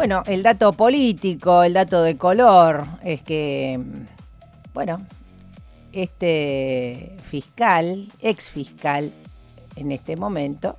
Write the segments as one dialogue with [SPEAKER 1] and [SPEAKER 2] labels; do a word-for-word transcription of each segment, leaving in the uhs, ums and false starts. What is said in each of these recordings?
[SPEAKER 1] Bueno, el dato político, el dato de color, es que, bueno, este fiscal, ex fiscal en este momento,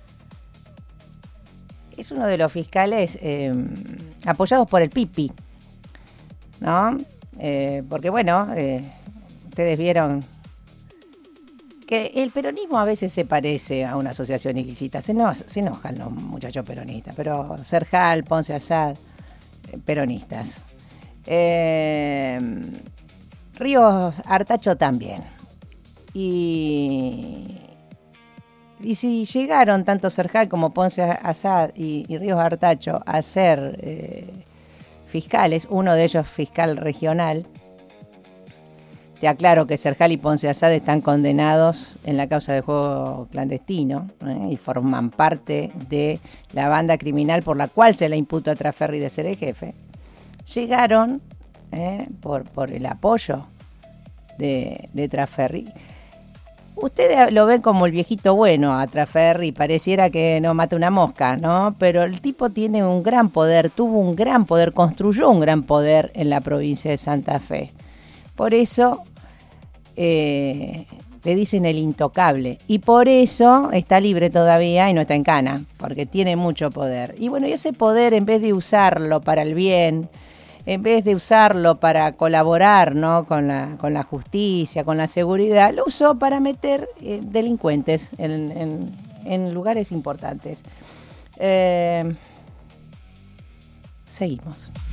[SPEAKER 1] es uno de los fiscales eh, apoyados por el Pipi, ¿no? Eh, porque, bueno, eh, ustedes vieron que el peronismo a veces se parece a una asociación ilícita. Se, no, se enojan los muchachos peronistas, pero Serjal, Ponce Asad, eh, peronistas. Eh, Ríos Artacho también. Y, y si llegaron tanto Serjal como Ponce Asad y, y Ríos Artacho a ser eh, fiscales, uno de ellos fiscal regional, te aclaro que Serjal y Ponce Asad están condenados en la causa de juego clandestino, ¿eh? Y forman parte de la banda criminal por la cual se le imputó a Traferri de ser el jefe. Llegaron ¿eh? por, por el apoyo de, de Traferri. Ustedes lo ven como el viejito bueno a Traferri, pareciera que no mata una mosca, ¿no? Pero el tipo tiene un gran poder, tuvo un gran poder, construyó un gran poder en la provincia de Santa Fe. Por eso eh, le dicen el intocable. Y por eso está libre todavía y no está en cana, porque tiene mucho poder. Y bueno, y ese poder, en vez de usarlo para el bien, en vez de usarlo para colaborar, ¿no? con, la, con la justicia, con la seguridad, lo usó para meter eh, delincuentes en, en, en lugares importantes. Eh, seguimos.